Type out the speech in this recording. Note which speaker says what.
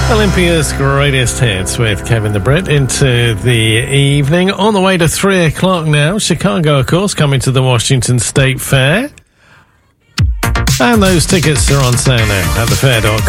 Speaker 1: Olympia's greatest hits with Kevin the Brit into the evening. On the way to 3 o'clock now. Chicago, of course, coming to the Washington State Fair. And those tickets are on sale now at thefair.com.